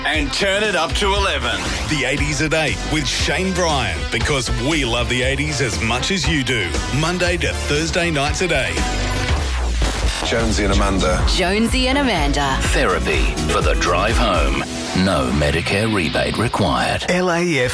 and turn it up to 11. The 80s at 8 with Shane Bryan, because we love the 80s as much as you do. Monday to Thursday nights at 8. Jonesy and Amanda. Jonesy and Amanda. Therapy for the drive home. No Medicare rebate required. LAF